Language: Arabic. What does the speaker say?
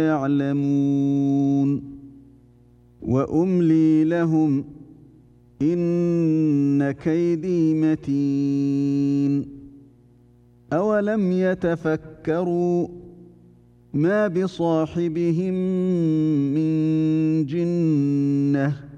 يعلمون وأملي لهم إن كيدي متين أولم يتفكروا ما بصاحبهم من جنة